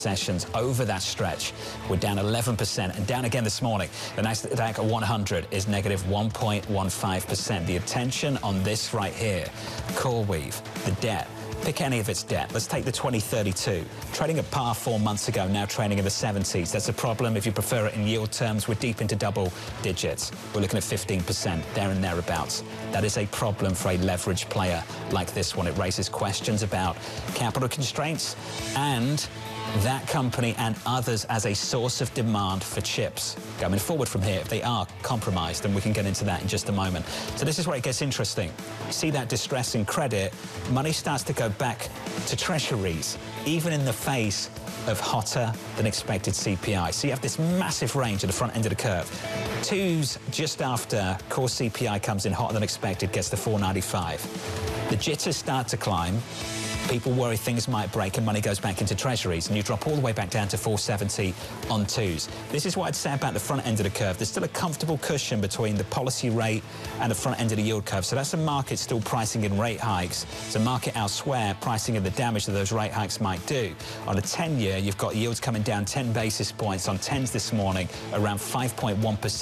sessions over that stretch. We're down 11% and down again this morning. The Nasdaq 100 is negative 1.15%. The attention on this right here, CoreWeave, the debt. Pick any of its debt. Let's take the 2032. Trading at par 4 months ago, now trading in the 70s. That's a problem. If you prefer it in yield terms, we're deep into double digits. We're looking at 15%, there and thereabouts. That is a problem for a leveraged player like this one. It raises questions about capital constraints and that company and others as a source of demand for chips going forward from here. If they are compromised, and we can get into that in just a moment. So this is where it gets interesting. You see that distress in credit, money starts to go back to treasuries, even in the face of hotter than expected CPI. So you have this massive range at the front end of the curve. Twos just after core CPI comes in hotter than expected, gets to 495. The jitters start to climb. People worry things might break and money goes back into treasuries, and you drop all the way back down to 470 on twos. This is what I'd say about the front end of the curve. There's still a comfortable cushion between the policy rate and the front end of the yield curve. So that's a market still pricing in rate hikes. It's a market elsewhere pricing in the damage that those rate hikes might do. On a 10-year, you've got yields coming down 10 basis points on 10s this morning, around 5.1%,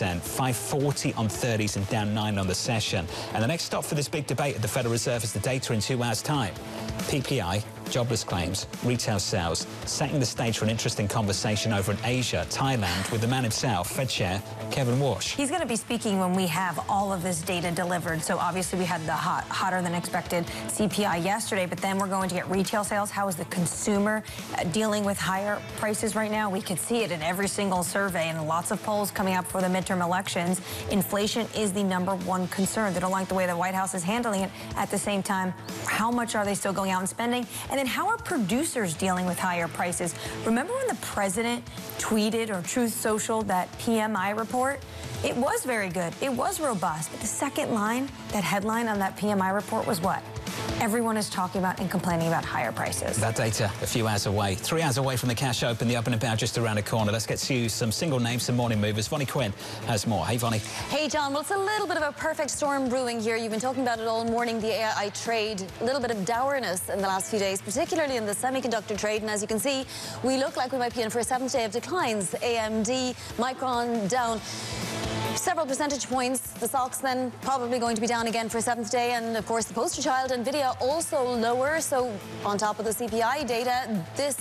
540 on 30s and down 9 on the session. And the next stop for this big debate at the Federal Reserve is the data in 2 hours' time. PPI, jobless claims, retail sales, setting the stage for an interesting conversation over in Asia, Thailand, with the man himself, Fed Chair Kevin Warsh. He's going to be speaking when we have all of this data delivered. So obviously we had the hotter than expected CPI yesterday, but then we're going to get retail sales. How is the consumer dealing with higher prices right now? We could see it in every single survey and lots of polls coming up for the midterm elections. Inflation is the #1 concern. They don't like the way the White House is handling it. At the same time, how much are they still going out and spending? And then how are producers dealing with higher prices? Remember when the president tweeted or Truth Social that PMI report? It was very good. It was robust. But the second line, that headline on that PMI report was what? Everyone is talking about and complaining about higher prices. That data a few hours away. 3 hours away from the cash open, the up and about just around the corner. Let's get to some single names, some morning movers. Vonnie Quinn has more. Hey, Vonnie. Hey, John. Well, it's a little bit of a perfect storm brewing here. You've been talking about it all morning, the AI trade. A little bit of dourness in the last few days, particularly in the semiconductor trade. And as you can see, we look like we might be in for a 7th day of declines. AMD, Micron down several percentage points. The stocks then probably going to be down again for a 7th day. And of course, the poster child, Nvidia, also lower. So on top of the CPI data, this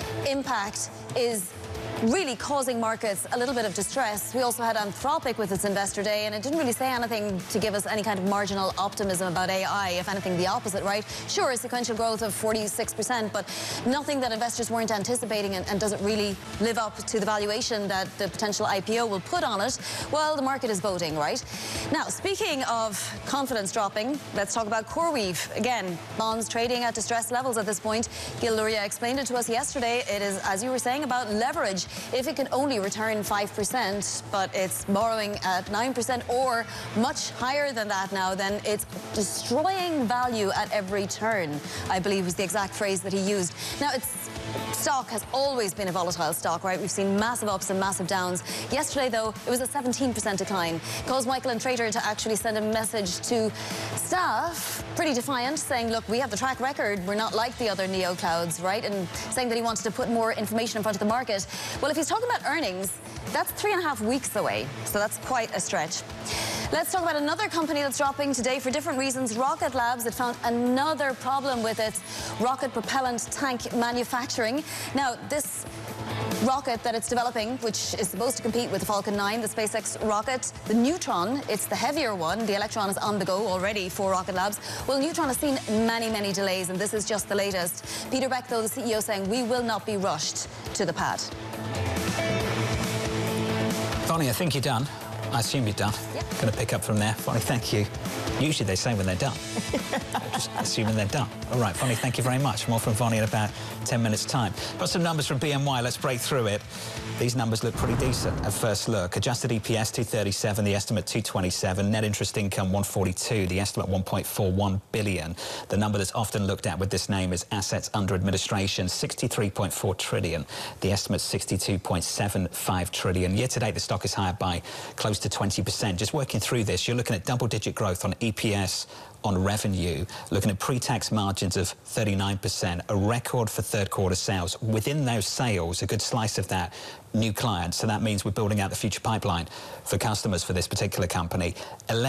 impact is really causing markets a little bit of distress. We also had Anthropic with its investor day, and it didn't really say anything to give us any kind of marginal optimism about AI. If anything, the opposite, right? Sure, a sequential growth of 46%, but nothing that investors weren't anticipating and doesn't really live up to the valuation that the potential IPO will put on it. Well, the market is voting, right? Now, speaking of confidence dropping, let's talk about CoreWeave. Again, bonds trading at distressed levels at this point. Gil Luria explained it to us yesterday. It is, as you were saying, about leverage. If it can only return 5%, but it's borrowing at 9% or much higher than that now, then it's destroying value at every turn, I believe was the exact phrase that he used. Now, its stock has always been a volatile stock, right? We've seen massive ups and massive downs. Yesterday, though, it was a 17% decline. It caused Michael and Trader to actually send a message to staff, pretty defiant, saying, look, we have the track record. We're not like the other neo clouds, right? And saying that he wanted to put more information in front of the market. Well, if he's talking about earnings, that's 3.5 weeks away. So that's quite a stretch. Let's talk about another company that's dropping today for different reasons. Rocket Labs had found another problem with its rocket propellant tank manufacturing. Now, this rocket that it's developing, which is supposed to compete with the Falcon 9, the SpaceX rocket, the Neutron, it's the heavier one. The Electron is on the go already for Rocket Labs. Well, Neutron has seen many, many delays, and this is just the latest. Peter Beck, though, the CEO, saying we will not be rushed to the pad. Vonnie, I think you're done. I assume you're done. Yep. Going to pick up from there. Vonnie, thank you. Usually they say when they're done. Just assuming they're done. All right, Vonnie, thank you very much. More from Vonnie in about 10 minutes' time. Got some numbers from BNY. Let's break through it. These numbers look pretty decent at first look. Adjusted EPS 237, the estimate 227. Net interest income 142, the estimate 1.41 billion. The number that's often looked at with this name is assets under administration, 63.4 trillion. The estimate 62.75 trillion. Year to date, the stock is higher by close close to 20%. Just working through this, you're looking at double-digit growth on EPS, on revenue, looking at pre-tax margins of 39%, a record for third quarter sales. Within those sales, a good slice of that, new clients. So that means we're building out the future pipeline for customers for this particular company.